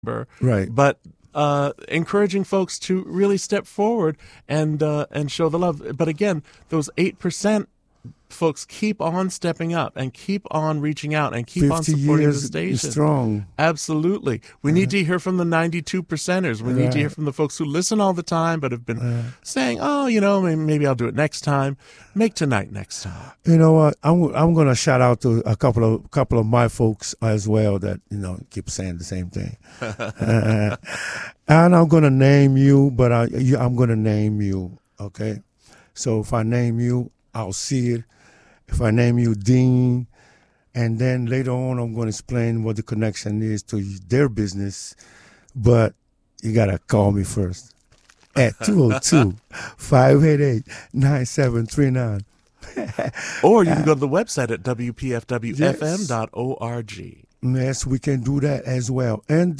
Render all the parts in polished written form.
Right. But encouraging folks to really step forward and show the love. But again, those 8% folks keep on stepping up and keep on reaching out and keep on 50 supporting the years station. strong. Absolutely. We need to hear from the 92%ers. We need to hear from the folks who listen all the time but have been saying, oh, maybe I'll do it next time. Make tonight next time. You know what? I'm going to shout out to a couple of my folks as well that, keep saying the same thing. And I'm going to name you, but I'm going to name you, okay? So if I name you, I'll see it. If I name you Dean, and then later on I'm going to explain what the connection is to their business, but you got to call me first at 202-588-9739. Or you can go to the website at wpfwfm.org. Yes, we can do that as well. And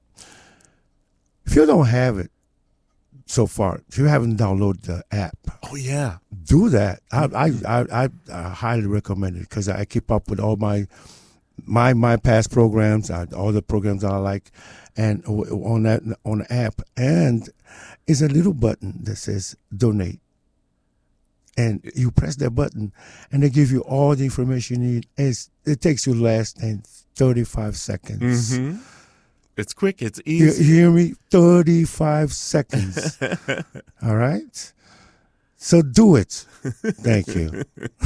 if you don't have it so far, if you haven't downloaded the app, oh yeah, do that. I highly recommend it because I keep up with all my past programs, all the programs I like, and on the app, and it's a little button that says donate, and you press that button, and they give you all the information you need. It takes you less than 35 seconds. Mm-hmm. It's quick. It's easy. You hear me? 35 seconds. All right? So do it. Thank you.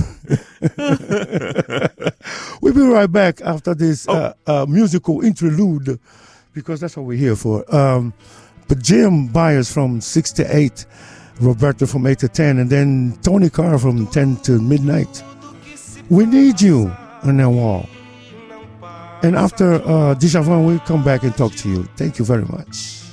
We'll be right back after this musical interlude because that's what we're here for. But Jim Byers from 6 to 8, Roberto from 8 to 10, and then Tony Carr from 10 to midnight. We need you on that wall. And after Dishavon, we'll come back and talk to you. Thank you very much.